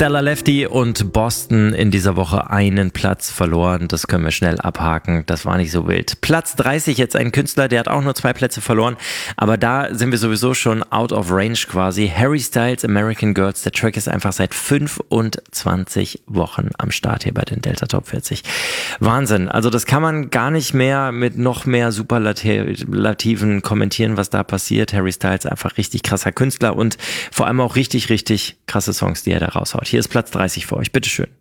Stella Lefty und Boston in dieser Woche einen Platz verloren. Das können wir schnell abhaken. Das war nicht so wild. Platz 30 jetzt ein Künstler, der hat auch nur 2 Plätze verloren. Aber da sind wir sowieso schon out of range quasi. Harry Styles, American Girls. Der Track ist einfach seit 25 Wochen am Start hier bei den Delta Top 40. Wahnsinn. Also das kann man gar nicht mehr mit noch mehr Superlativen kommentieren, was da passiert. Harry Styles einfach richtig krasser Künstler und vor allem auch richtig, richtig krasse Songs, die er da raushaut. Hier ist Platz 30 für euch. Bitteschön.